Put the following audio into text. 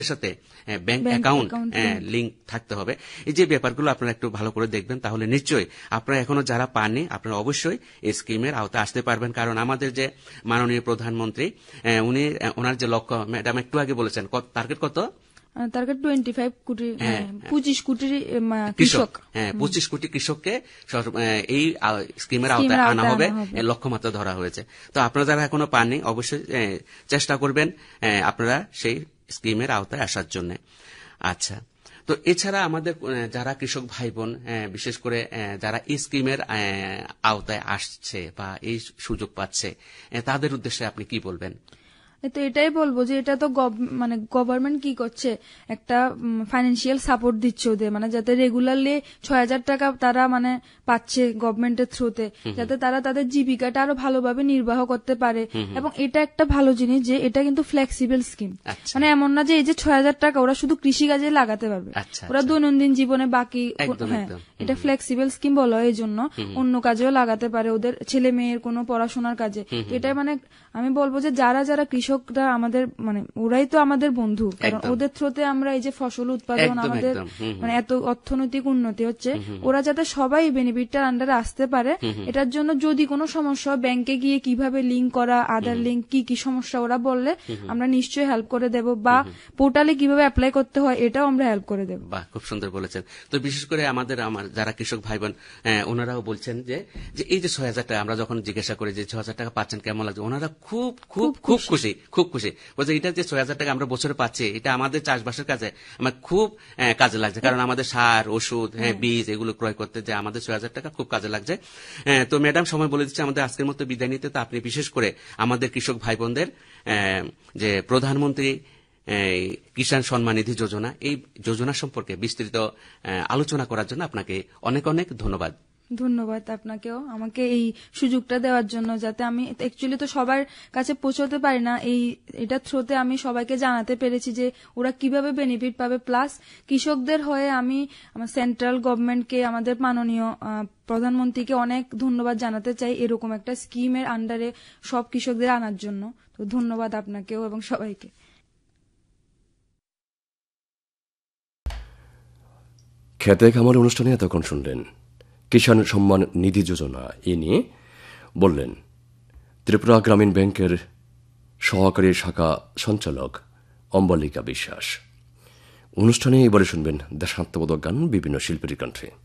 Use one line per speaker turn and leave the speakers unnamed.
সাথে bank account link থাকতে হবে। এই যে ব্যাপারগুলো আপনারা একটু ভালো করে দেখবেন, তাহলে নিশ্চয়ই আপনারা এখনো যারা পাননি আপনারা অবশ্যই এই স্কিমের আওতায় আসতে পারবেন। কারণ আমাদের যে মাননীয় প্রধানমন্ত্রী উনি ওনার যে লক্ষ্য, ম্যাডাম একটু আগে বলেছেন টার্গেট কত,
টার্গেট 25 কোটি, 25 কোটি কৃষক,
25 কোটি কৃষককে এই স্কিমের আওতায় আনা হবে, লক্ষ্যমাত্রা ধরা হয়েছে। তো আপনারা যারা এখনো পাননি অবশ্যই চেষ্টা করবেন আপনারা সেই স্কিমের আওতায় আসার জন্য। আচ্ছা, তো এছাড়া আমাদের যারা কৃষক ভাই বোন বিশেষ করে যারা এই স্কিমের আওতায় আসছে বা এই সুযোগ পাচ্ছে তাদের উদ্দেশ্যে আপনি কি বলবেন?
তো এটাই বলবো যে এটা তো মানে গভর্নমেন্ট কি করছে, একটা ফাইন্যান্সিয়াল সাপোর্ট দিচ্ছে ওদের, মানে যাতে রেগুলারলি 6,000 টাকা তারা মানে পাচ্ছে গভর্নমেন্টের থ্রুতে, যাতে তারা তাদের জীবিকাটা আরো ভালোভাবে নির্বাহ করতে পারে। এবং এটা একটা ভালো জিনিস যে এটা কিন্তু ফ্লেক্সিবল স্কিম, মানে এমন না যে এই যে 6,000 টাকা ওরা শুধু কৃষি কাজে লাগাতে পারবে, ওরা দৈনন্দিন জীবনে বাকি, হ্যাঁ এটা ফ্লেক্সিবল স্কিম বলা হয়, এই জন্য অন্য কাজেও লাগাতে পারে, ওদের ছেলে মেয়ের কোনো পড়াশোনার কাজে। এটা মানে আমি বলবো যে যারা যারা কৃষকরা আমাদের মানে ওরাই তো আমাদের বন্ধু, কারণ ওদের থ্রুতে আমরা এই যে ফসল উৎপাদন আমাদের মানে এত অর্থনৈতিক উন্নতি হচ্ছে, ওরা যাতে সবাই বেনিফিটটার আন্ডারে আসতে পারে। এটার জন্য যদি কোনো সমস্যা ব্যাংকে গিয়ে কিভাবে লিঙ্ক করা, আধার লিঙ্ক, কি কি সমস্যা ওরা বললে আমরা নিশ্চয়ই হেল্প করে দেব, বা পোর্টালে কিভাবে অ্যাপ্লাই করতে হয় এটাও আমরা হেল্প করে দেব।
বাহ, খুব সুন্দর বলেছেন। তো বিশেষ করে আমার যারা কৃষক ভাই বোন ওনারাও বলছেন যে এই যে 6,000 টাকা আমরা যখন জিজ্ঞাসা করি যে 6,000 টাকা পাচ্ছেন কেমন লাগছে, ওনারা খুব খুব খুব খুশি, খুব খুশি বলছে এটা যে 6,000 টাকা আমরা বছরে পাচ্ছি এটা আমাদের চাষবাসের কাজে আমার খুব কাজে লাগছে, কারণ আমাদের সার ওষুধ বীজ এগুলো ক্রয় করতে যে আমাদের 6,000 টাকা খুব কাজে লাগছে। তো ম্যাডাম সময় বলে দিচ্ছে আমাদের আজকের মতো বিদায় নিতে। তো আপনি বিশেষ করে আমাদের কৃষক ভাই বোনদের যে প্রধানমন্ত্রী কিষাণ সম্মান নিধি যোজনা, এই যোজনা সম্পর্কে বিস্তৃত আলোচনা করার জন্য আপনাকে অনেক অনেক ধন্যবাদ।
ধন্যবাদ আপনাকেও আমাকে এই সুযোগটা দেওয়ার জন্য, যাতে আমি অ্যাকচুয়ালি তো সবার কাছে পৌঁছতে পারি না, এটা থ্রুতে আমি সবাইকে জানাতে পেরেছি যে ওরা কিভাবে বেনিফিট পাবে। প্লাস কৃষকদের হয়ে আমি আমার সেন্ট্রাল গভর্নমেন্টকে, আমাদের মাননীয় প্রধানমন্ত্রীকে অনেক ধন্যবাদ জানাতে চাই এরকম একটা স্কিমের আন্ডারে সব কৃষকদের আনার জন্য। তো ধন্যবাদ আপনাকেও এবং সবাইকে।
খেতে খামার অনুষ্ঠানে এতক্ষণ শুনলেন কিষাণ সম্মান নিধি যোজনা, এ নিয়ে বললেন ত্রিপুরা গ্রামীণ ব্যাংকের সহকারী শাখা সঞ্চালক অম্বালিকা বিশ্বাস। অনুষ্ঠানে এবারে শুনবেন দেশাত্মবোধক গান বিভিন্ন শিল্পীর কণ্ঠে।